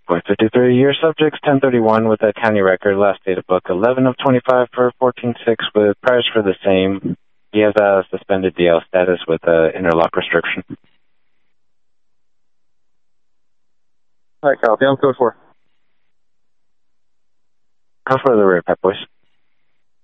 Point 53, your subject's 1031 with a county record, last date of book 11 of 25 for 14-6 with priors for the same. He has a suspended DL status with interlock restriction. All right, copy. I'm code 4. Come for the rear, Pep Boys.